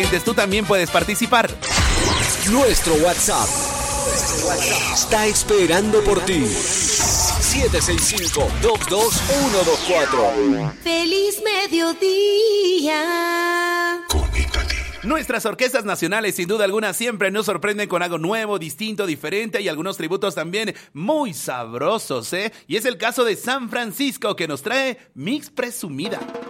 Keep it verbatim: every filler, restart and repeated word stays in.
Tú también puedes participar. Nuestro WhatsApp está esperando por ti. siete seis cinco, dos dos uno dos cuatro. ¡Feliz mediodía! Conéctate. Nuestras orquestas nacionales, sin duda alguna, siempre nos sorprenden con algo nuevo, distinto, diferente y algunos tributos también muy sabrosos, ¿eh? Y es el caso de San Francisco, que nos trae Mix Presumida.